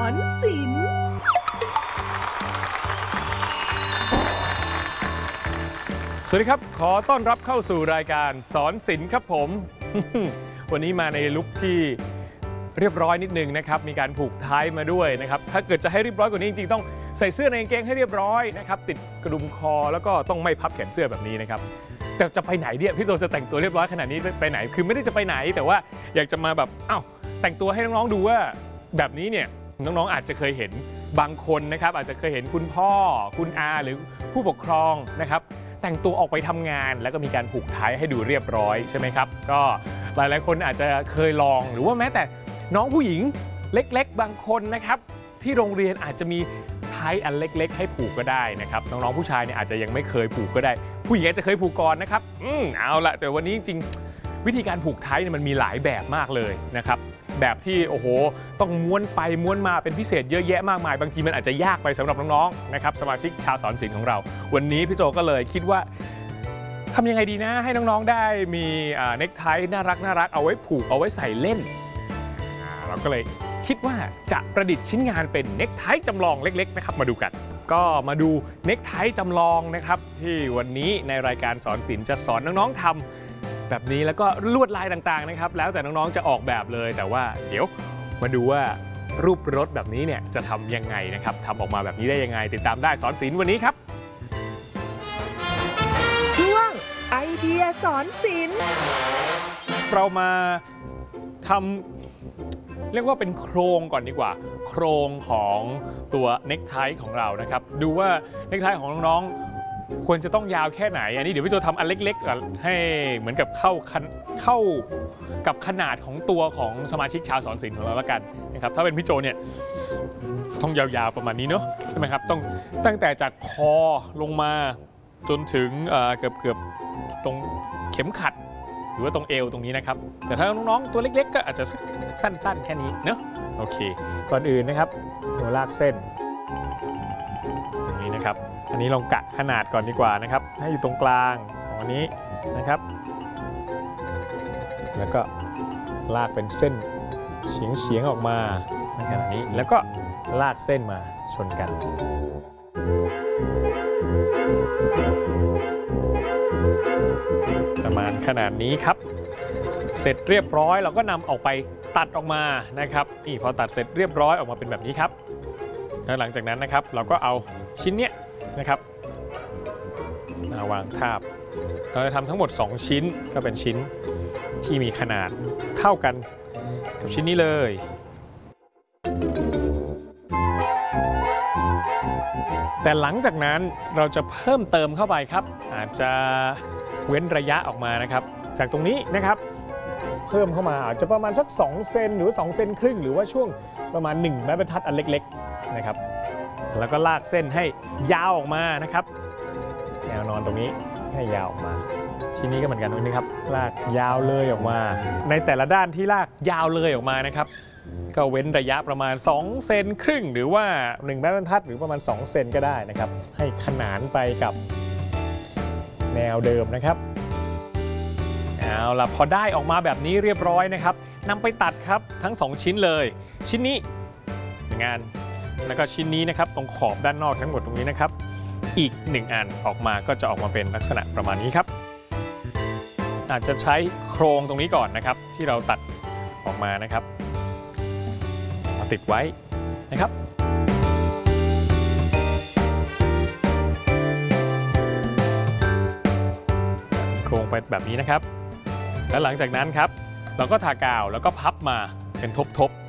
อนศิลป์สวัสดีครับขอต้อนรับเข้าสู่รายการสอนศิลป์ครับผม วันนี้มาในลุคที่เรียบร้อยนิดนึงนะครับมีการผูกไทยมาด้วยนะครับถ้าเกิดจะให้เรียบร้อยกว่านี้จริงๆต้องใส่เสื้อในกางเกงให้เรียบร้อยนะครับติดกระดุมคอแล้วก็ต้องไม่พับแขนเสื้อแบบนี้นะครับแต่จะไปไหนเนี่ยพี่โตจะแต่งตัวเรียบร้อยขนาดนี้ไปไหนคือไม่ได้จะไปไหนแต่ว่าอยากจะมาแบบแต่งตัวให้น้องๆดูว่าแบบนี้เนี่ยน้องๆอาจจะเคยเห็นบางคนนะครับอาจจะเคยเห็นคุณพ่อคุณอาหรือผู้ปกครองนะครับแต่งตัวออกไปทำงานแล้วก็มีการผูกไทให้ดูเรียบร้อยใช่ไหมครับก็หลายๆคนอาจจะเคยลองหรือว่าแม้แต่น้องผู้หญิงเล็กๆบางคนนะครับที่โรงเรียนอาจจะมีไทอันเล็กๆให้ผูกก็ได้นะครับน้องๆผู้ชายเนี่ยอาจจะยังไม่เคยผูกก็ได้ผู้หญิงอาจจะเคยผูกก่อนนะครับเอาละแต่วันนี้จริงวิธีการผูกไทเนี่ยมันมีหลายแบบมากเลยนะครับแบบที่โอ้โหต้องม้วนไปม้วนมาเป็นพิเศษเยอะแยะมากมายบางทีมันอาจจะยากไปสำหรับน้องๆนะครับสมาชิกชาวสอนศิลป์ของเราวันนี้พี่โจก็เลยคิดว่าทำยังไงดีนะให้น้องๆได้มีเนคไทน่ารักเอาไว้ผูกเอาไว้ใส่เล่นเราก็เลยคิดว่าจะประดิษฐ์ชิ้นงานเป็นเนคไทจำลองเล็กๆนะครับมาดูกันก็มาดูเนคไทจำลองนะครับที่วันนี้ในรายการสอนศิลป์จะสอนน้องๆทำแบบนี้แล้วก็ลวดลายต่างๆนะครับแล้วแต่น้องๆจะออกแบบเลยแต่ว่าเดี๋ยวมาดูว่ารูปรถแบบนี้เนี่ยจะทำยังไงนะครับทำออกมาแบบนี้ได้ยังไงติดตามได้สอนศิลป์วันนี้ครับช่วงไอเดียสอนศิลป์เรามาทำเรียกว่าเป็นโครงก่อนดีกว่าโครงของตัวเนคไทของเรานะครับดูว่าเนคไทของน้องๆควรจะต้องยาวแค่ไหนอันนี้เดี๋ยวพี่โจทำอันเล็กๆให้เหมือนกับเข้ากับขนาดของตัวของสมาชิกชาวสอนศิลป์ของเราแล้วกันนะครับถ้าเป็นพี่โจเนี่ยต้องยาวๆประมาณนี้เนาะใช่ไหมครับต้องตั้งแต่จากคอลงมาจนถึงเกือบตรงเข็มขัดหรือว่าตรงเอวตรงนี้นะครับแต่ถ้าน้องๆตัวเล็กๆก็อาจจะสั้นๆแค่นี้เนาะโอเคก่อนอื่นนะครับเราลากเส้นอย่างนี้นะครับอันนี้ลองกะขนาดก่อนดีกว่านะครับให้อยู่ตรงกลางของอันนี้นะครับแล้วก็ลากเป็นเส้นเฉียงออกมาในขนาดนี้แล้วก็ลากเส้นมาชนกันประมาณขนาดนี้ครับเสร็จเรียบร้อยเราก็นำออกไปตัดออกมานะครับนี่พอตัดเสร็จเรียบร้อยออกมาเป็นแบบนี้ครับแล้วหลังจากนั้นนะครับเราก็เอาชิ้นเนี้ยนะครับมาวางทาบเราจะทำทั้งหมด2ชิ้นก็เป็นชิ้นที่มีขนาดเท่ากันกับชิ้นนี้เลยแต่หลังจากนั้นเราจะเพิ่มเติมเข้าไปครับอาจจะเว้นระยะออกมานะครับจากตรงนี้นะครับเพิ่มเข้ามาอาจจะประมาณสัก2เซนหรือ2เซนครึ่งหรือว่าช่วงประมาณ1ไม้บรรทัดอันเล็กๆนะครับแล้วก็ลากเส้นให้ยาวออกมานะครับแนวนอนตรงนี้ให้ยาวออกมาชิ้นนี้ก็เหมือนกันตรงนี้ครับลากยาวเลยออกมาในแต่ละด้านที่ลากยาวเลยออกมานะครับก็เว้นระยะประมาณ2เซนครึ่งหรือว่า1ไม้บรรทัดหรือประมาณ2เซนก็ได้นะครับให้ขนานไปกับแนวเดิมนะครับเอาล่ะพอได้ออกมาแบบนี้เรียบร้อยนะครับนำไปตัดครับทั้ง2ชิ้นเลยชิ้นนี้งานแล้วก็ชิ้นนี้นะครับตรงขอบด้านนอกทั้งหมดตรงนี้นะครับอีก1อันออกมาก็จะออกมาเป็นลักษณะประมาณนี้ครับอาจจะใช้โครงตรงนี้ก่อนนะครับที่เราตัดออกมานะครับมาติดไว้นะครับโครงไปแบบนี้นะครับแล้วหลังจากนั้นครับเราก็ทากาวแล้วก็พับมาเป็นทบๆ